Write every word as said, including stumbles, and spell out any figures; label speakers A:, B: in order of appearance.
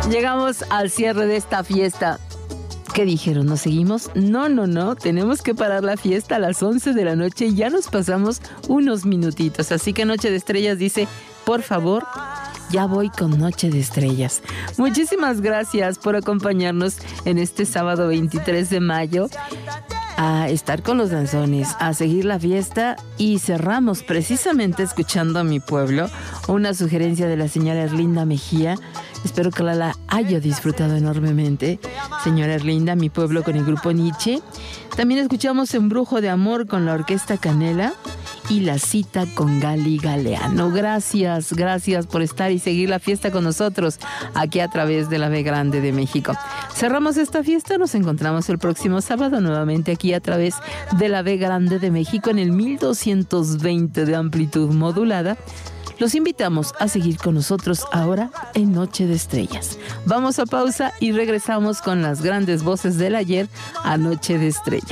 A: Llegamos al cierre de esta fiesta. ¿Qué dijeron? ¿Nos seguimos? No, no, no. Tenemos que parar la fiesta a las once de la noche y ya nos pasamos unos minutitos. Así que Noche de Estrellas dice, por favor, ya voy con Noche de Estrellas. Muchísimas gracias por acompañarnos en este sábado veintitrés de mayo. A estar con los danzones, a seguir la fiesta, y cerramos precisamente escuchando a Mi Pueblo, una sugerencia de la señora Erlinda Mejía. Espero que la, la haya disfrutado enormemente, señora Erlinda. Mi Pueblo con el grupo Nietzsche. También escuchamos Embrujo de Amor con la Orquesta Canela y La Cita con Gali Galeano. Gracias, gracias por estar y seguir la fiesta con nosotros aquí a través de la B Grande de México. Cerramos esta fiesta, nos encontramos el próximo sábado nuevamente aquí a través de la B Grande de México en el mil doscientos veinte de amplitud modulada. Los invitamos a seguir con nosotros ahora en Noche de Estrellas. Vamos a pausa y regresamos con las grandes voces del ayer a Noche de Estrellas.